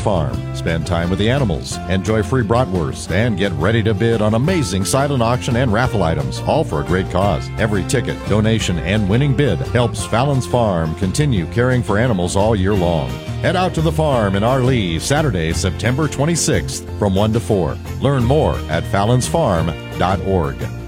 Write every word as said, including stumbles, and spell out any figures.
Farm. Spend time with the animals, enjoy free bratwurst, and get ready to bid on amazing silent auction and raffle items, all for a great cause. Every ticket, donation, and winning bid helps Fallon's Farm continue caring for animals all year long. Head out to the farm in Arlee Saturday, September twenty-sixth from one to four. Learn more at fallons farm dot org.